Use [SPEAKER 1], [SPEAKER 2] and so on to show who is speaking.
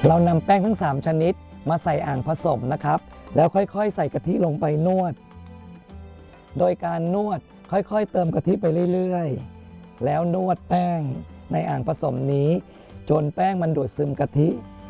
[SPEAKER 1] เรานำแป้งทั้ง3ชนิดมาใส่อ่างผสมนะครับแล้วค่อยๆใส่กะทิลงไปนวดโดยการนวดค่อยๆเติมกะทิไปเรื่อยๆแล้วนวดแป้งในอ่างผสมนี้จนแป้งมันดูดซึมกะทิ